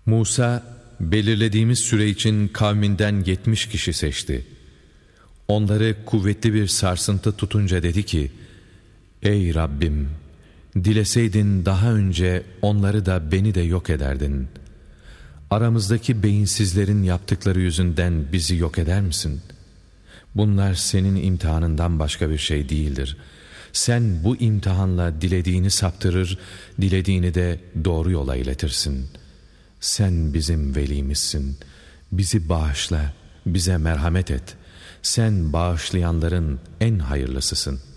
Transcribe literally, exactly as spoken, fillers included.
Musa, belirlediğimiz süre için kavminden yetmiş kişi seçti. Onları kuvvetli bir sarsıntı tutunca dedi ki, ''Ey Rabbim, dileseydin daha önce onları da beni de yok ederdin. Aramızdaki beyinsizlerin yaptıkları yüzünden bizi yok eder misin? Bunlar senin imtihanından başka bir şey değildir. Sen bu imtihanla dilediğini saptırır, dilediğini de doğru yola iletirsin. Sen bizim velimizsin. Bizi bağışla, bize merhamet et. Sen bağışlayanların en hayırlısısın.''